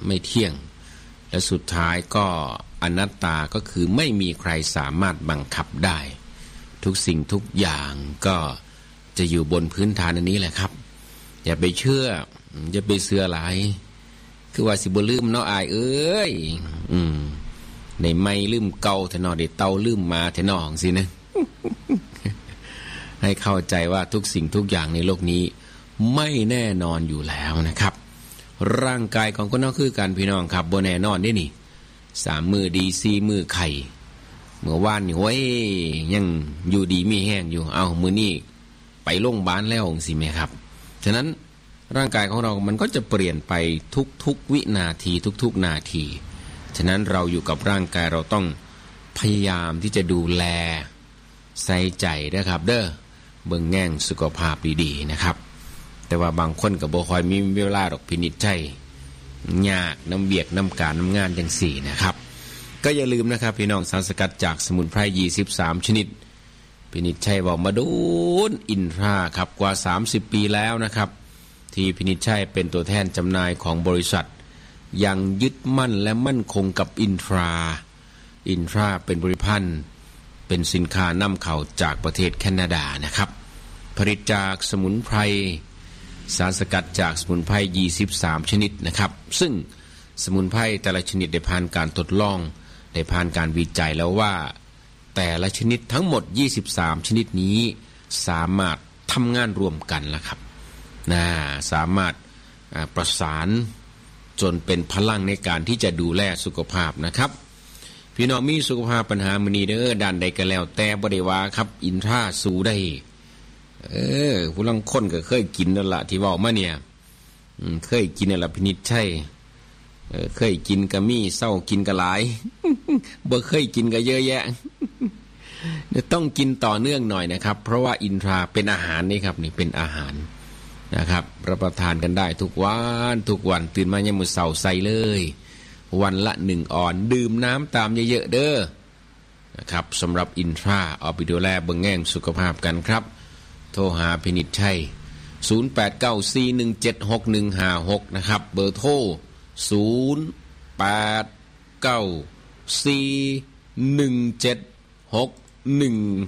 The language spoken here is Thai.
ไม่เที่ยงและสุดท้ายก็อนัตตาก็คือไม่มีใครสามารถบังคับได้ทุกสิ่งทุกอย่างก็จะอยู่บนพื้นฐานอันนี้แหละครับอย่าไปเชื่ออย่าไปเชื่อหลายคือว่าสิบ่ลืมเนาะอายเอ้ยในไม่ลืมเก่าแท้เนาะได้เต่าลืมมาแท้เนาะจังซี่นะให้เข้าใจว่าทุกสิ่งทุกอย่างในโลกนี้ไม่แน่นอนอยู่แล้วนะครับร่างกายของคนเราคือกันพี่น้องครับบ่แน่นอนเด้นี่3มื้อดี4มื้อไข่เมื่อวานนี่โอ้ยยังอยู่ดีมีแห้งอยู่เอามื้อนี้ไปโรงพยาบาลแล้วจังซี่แม่ครับฉะนั้นร่างกายของเรามันก็จะเปลี่ยนไปทุกวินาทีทุกนาทีฉะนั้นเราอยู่กับร่างกายเราต้องพยายามที่จะดูแลใส่ใจนะครับเด้อเบิ่งแง่งสุขภาพดีๆนะครับแต่ว่าบางคนก็บ่ค่อยมีเวลาดอกพินิจใจยากน้ำเบียกน้ำการน้ำงานจังสี่นะครับก็อย่าลืมนะครับพี่น้องสารสกัดจากสมุนไพร23ชนิดพินิจชัยบอกมาดูอินทราครับกว่า30ปีแล้วนะครับที่พินิจชัยเป็นตัวแทนจำหน่ายของบริษัทยังยึดมั่นและมั่นคงกับอินทราเป็นผลิตภัณฑ์เป็นสินค้านำเข้าจากประเทศแคนาดานะครับผลิตจากสมุนไพรสารสกัดจากสมุนไพร23ชนิดนะครับซึ่งสมุนไพรแต่ละชนิดได้ผ่านการทดลองได้ผ่านการวิจัยแล้วว่าแต่ละชนิดทั้งหมด23ชนิดนี้สามารถทำงานรวมกันแล้วครับสามารถประสานจนเป็นพลังในการที่จะดูแลสุขภาพนะครับพี่น้องมีสุขภาพปัญหามื้อนี้เด้อด้านใดก็แล้วแต่บ่ได้ว่าครับอินทราสู้ได้ผู้ลังคนก็เคยกินนั่นล่ะที่เว้ามาเนี่ยเคยกินนั่นล่ะพินิจชัยเคยกินก็มีเศร้ากินก็หลาย บ่เคยกินก็เยอะแยะ ต้องกินต่อเนื่องหน่อยนะครับเพราะว่าอินทราเป็นอาหารนี่ครับนี่เป็นอาหารนะครับรับประทานกันได้ทุกวันตื่นมายามมื้อเช้าใส่เลยวันละ1ออนดื่มน้ำตามเยอะๆเด้อนะครับสำหรับอินทราเอาไปดูแลเบิ่งแง่งสุขภาพกันครับโทรหาพินิจชัย0894176156นะครับเบอร์โทร08941761